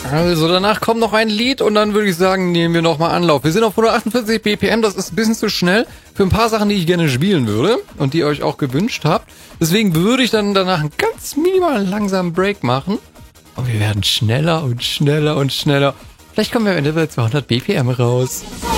Also danach kommt noch ein Lied und dann würde ich sagen, nehmen wir nochmal Anlauf. Wir sind auf 148 BPM, das ist ein bisschen zu schnell für ein paar Sachen, die ich gerne spielen würde und die ihr euch auch gewünscht habt. Deswegen würde ich dann danach einen ganz minimal langsamen Break machen. Und wir werden schneller und schneller und schneller. Vielleicht kommen wir am Ende bei 200 BPM raus.